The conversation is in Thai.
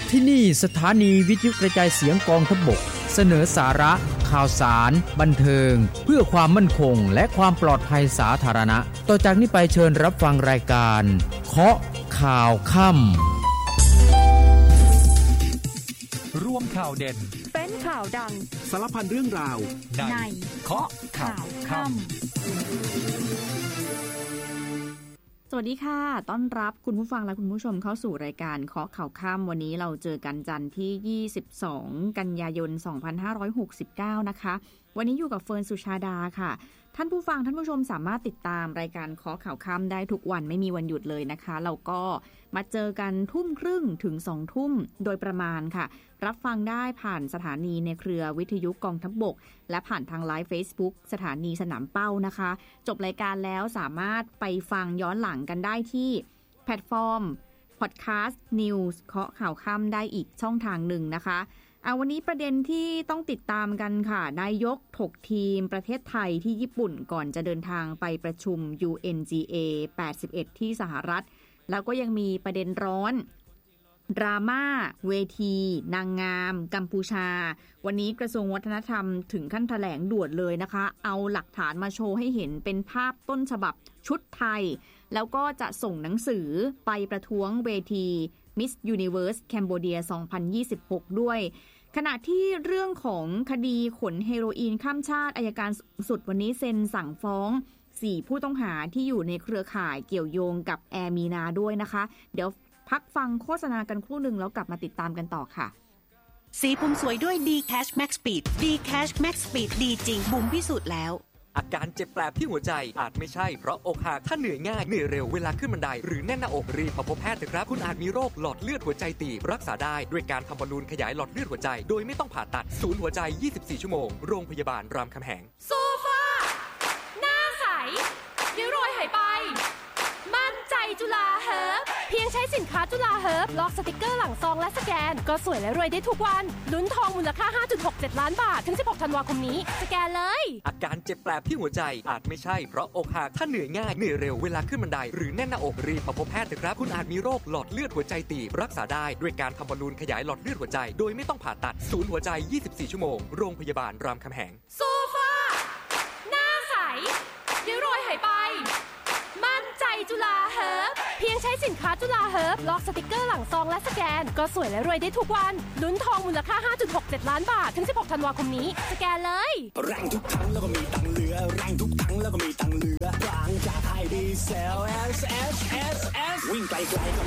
ที่นี่สถานีวิทยุกระจายเสียงกองทัพบกเสนอสาระข่าวสารบันเทิงเพื่อความมั่นคงและความปลอดภัยสาธารณะต่อจากนี้ไปเชิญรับฟังรายการเคาะข่าวค่ำร่วมข่าวเด่นเป็นข่าวดังสารพันเรื่องราวในเคาะข่าวค่ำสวัสดีค่ะต้อนรับคุณผู้ฟังและคุณผู้ชมเข้าสู่รายการเคาะข่าวค่ำวันนี้เราเจอกันจันทร์ที่22กันยายน2569นะคะวันนี้อยู่กับเฟิร์นสุชาดาค่ะท่านผู้ฟังท่านผู้ชมสามารถติดตามรายการเคาะข่าวค่ำได้ทุกวันไม่มีวันหยุดเลยนะคะเราก็มาเจอกันทุ่มครึ่งถึง2ทุ่มโดยประมาณค่ะรับฟังได้ผ่านสถานีในเครือวิทยุกองทัพบกและผ่านทางไลฟ์ Facebook สถานีสนามเป้านะคะจบรายการแล้วสามารถไปฟังย้อนหลังกันได้ที่แพลตฟอร์มพอดแคสต์นิวส์เคาะข่าวค่ำได้อีกช่องทางหนึ่งนะคะวันนี้ประเด็นที่ต้องติดตามกันค่ะนายกถกทีมประเทศไทยที่ญี่ปุ่นก่อนจะเดินทางไปประชุม UNGA 81 ที่สหรัฐแล้วก็ยังมีประเด็นร้อนดราม่าเวทีนางงามกัมพูชาวันนี้กระทรวงวัฒนธรรมถึงขั้นแถลงด่วนเลยนะคะเอาหลักฐานมาโชว์ให้เห็นเป็นภาพต้นฉบับชุดไทยแล้วก็จะส่งหนังสือไปประท้วงเวที Miss Universe Cambodia 2026 ด้วยขณะที่เรื่องของคดีขนเฮโรอีนข้ามชาติอัยการสุดวันนี้เซ็นสั่งฟ้อง4ผู้ต้องหาที่อยู่ในเครือข่ายเกี่ยวโยงกับแอร์มีนาด้วยนะคะเดี๋ยวพักฟังโฆษณากันครู่นึงแล้วกลับมาติดตามกันต่อค่ะสีผมสวยด้วย D-Cash Max Speed D-Cash Max Speed ดีจริงบุ๋มพิสูจน์แล้วอาการเจ็บแปลบที่หัวใจอาจไม่ใช่เพราะอกหักถ้าเหนื่อยง่ายเหนื่อยเร็วเวลาขึ้นบันไดหรือแน่นหน้าอกรีบมาพบแพทย์เถอะครับคุณอาจมีโรคหลอดเลือดหัวใจตีบรักษาได้ด้วยการทำบอลลูนขยายหลอดเลือดหัวใจโดยไม่ต้องผ่าตัดศูนย์หัวใจ24ชั่วโมงโรงพยาบาลรามคำแหงโซฟาหน้าใสริ้วรอยหายไปมั่นใจจุฬาเฮิร์บเพียงใช้สินค้าจุฬาเฮิร์บลอกสติกเกอร์หลังซองและสแกนก็สวยและรวยได้ทุกวันลุ้นทองมูลค่า 5.67 ล้านบาทถึง16ธันวาคมนี้สแกนเลยอาการเจ็บแปลบที่หัวใจอาจไม่ใช่เพราะอกหักถ้าเหนื่อยง่ายเหนื่อยเร็วเวลาขึ้นบันไดหรือแน่นหน้าอกรีบมาพบแพทย์เถอะครับคุณอาจมีโรคหลอดเลือดหัวใจตีบรักษาได้ด้วยการทำบอลลูนขยายหลอดเลือดหัวใจโดยไม่ต้องผ่าตัดศูนย์หัวใจ24ชั่วโมงโรงพยาบาลรามคำแหงโซฟาหน้าใสริ้วรอยหายไปมั่นใจจุฬาเฮิร์บเพียงใช้สินค้าจุฬาเฮิร์บลอกสติกเกอร์หลังซองและสแกนก็สวยและรวยได้ทุกวันลุ้นทองมูลค่า 5.67 ล้านบาทถึง16ธันวาคมนี้สแกนเลยแรงทุกครั้งแล้วก็มีตังเหลือแรงทุกครั้งแล้วก็มีตังเหลือบางจากไทยดีเซล S วิ่งไกลๆก็